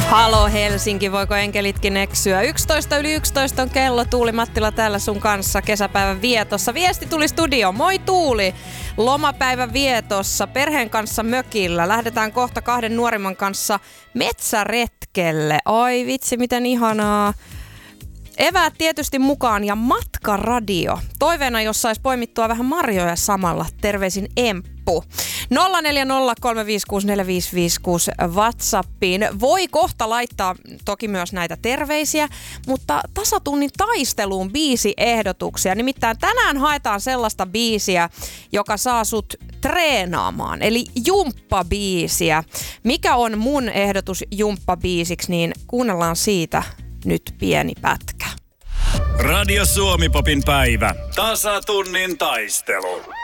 Halo Helsinki, voiko enkelitkin eksyä? 11:11 on kello. Tuuli Mattila täällä sun kanssa kesäpäivän vietossa. Viesti tuli studioon. Moi Tuuli! Lomapäivän vietossa perheen kanssa mökillä. Lähdetään kohta 2 nuorimman kanssa metsäretkelle. Ai vitsi, miten ihanaa. Eväät tietysti mukaan ja matkaradio. Toiveena, jos sais poimittua vähän marjoja samalla. Terveisin Emppu. 0403564556 WhatsAppiin. Voi kohta laittaa toki myös näitä terveisiä, mutta tasatunnin taisteluun biisiehdotuksia. Nimittäin tänään haetaan sellaista biisiä, joka saa sut treenaamaan, eli jumppabiisiä. Mikä on mun ehdotus jumppabiisiksi, niin kuunnellaan siitä nyt pieni pätkä. Radio Suomi Popin päivä. Tasatunnin taistelu.